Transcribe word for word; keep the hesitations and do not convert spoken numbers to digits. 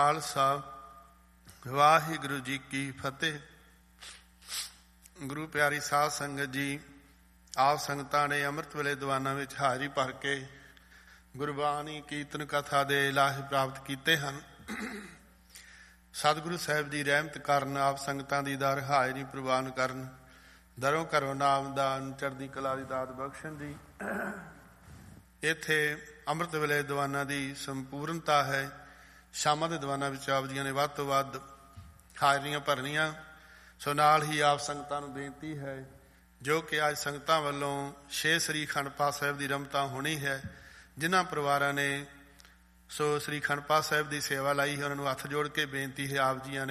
ਖਾਲਸਾ ਵਾਹਿਗੁਰੂ ਜੀ ਕੀ ਫਤਿਹ। ਗੁਰੂ ਪਿਆਰੀ ਸਾਧ ਸੰਗਤ ਜੀ, ਆਪ ਸੰਗਤਾਂ ਨੇ ਅੰਮ੍ਰਿਤ ਵੇਲੇ ਦੀਵਾਨਾਂ ਵਿੱਚ ਹਾਜ਼ਰੀ ਭਰ ਕੇ ਗੁਰਬਾਣੀ ਕੀਰਤਨ ਕਥਾ ਦੇ ਲਾਭ ਪ੍ਰਾਪਤ ਕੀਤੇ ਹਨ। ਸਤਿਗੁਰੂ ਸਾਹਿਬ ਦੀ ਰਹਿਮਤ ਕਰਨ, ਆਪ ਸੰਗਤਾਂ ਦੀ ਦਰ ਹਾਜ਼ਰੀ ਪ੍ਰਵਾਨ ਕਰਨ, ਦਰੋਂ ਘਰੋਂ ਨਾਮਦਾਨ ਚੜ੍ਹਦੀ ਕਲਾ ਦੀ ਦਾਤ ਬਖਸ਼ਣ ਦੀ ਇੱਥੇ ਅੰਮ੍ਰਿਤ ਵੇਲੇ ਦੀਵਾਨਾਂ ਦੀ ਸੰਪੂਰਨਤਾ ਹੈ। ਸ਼ਾਮਾਂ ਦੇ ਦੀਵਾਨਾਂ ਵਿੱਚ ਆਪ ਜੀਆਂ ਨੇ ਵੱਧ ਤੋਂ ਵੱਧ ਹਾਜ਼ਰੀਆਂ ਭਰਨੀਆਂ। ਸੋ ਨਾਲ ਹੀ ਆਪ ਸੰਗਤਾਂ ਨੂੰ ਬੇਨਤੀ ਹੈ, ਜੋ ਕਿ ਅੱਜ ਸੰਗਤਾਂ ਵੱਲੋਂ ਛੇ ਸ੍ਰੀ ਅਖੰਡ ਪਾਠ ਸਾਹਿਬ ਦੀ ਰਮਤਾ ਹੋਣੀ ਹੈ, ਜਿਨ੍ਹਾਂ ਪਰਿਵਾਰਾਂ ਨੇ ਸੋ ਸ੍ਰੀ ਅਖੰਡ ਪਾਠ ਸਾਹਿਬ ਦੀ ਸੇਵਾ ਲਾਈ ਹੈ, ਉਹਨਾਂ ਨੂੰ ਹੱਥ ਜੋੜ ਕੇ ਬੇਨਤੀ ਹੈ, ਆਪ ਜੀਆਂ ਨੇ